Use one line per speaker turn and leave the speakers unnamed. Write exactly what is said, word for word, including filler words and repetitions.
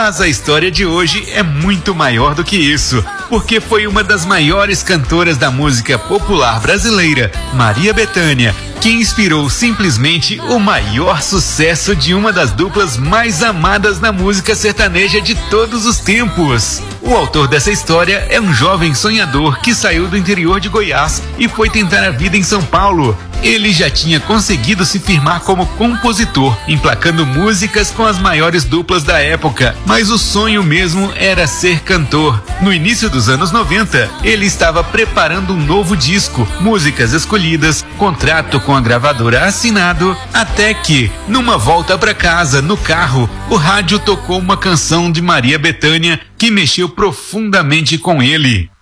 Mas a história de hoje é muito maior do que isso, porque foi uma das maiores cantoras da música popular brasileira, Maria Bethânia, que inspirou simplesmente o maior sucesso de uma das duplas mais amadas na música sertaneja de todos os tempos. O autor dessa história é um jovem sonhador que saiu do interior de Goiás e foi tentar a vida em São Paulo. Ele já tinha conseguido se firmar como compositor, emplacando músicas com as maiores duplas da época, mas o sonho mesmo era ser cantor. No início dos anos noventa, ele estava preparando um novo disco, músicas escolhidas, contrato com a gravadora assinado, até que, numa volta para casa, no carro, o rádio tocou uma canção de Maria Bethânia que mexeu profundamente com ele.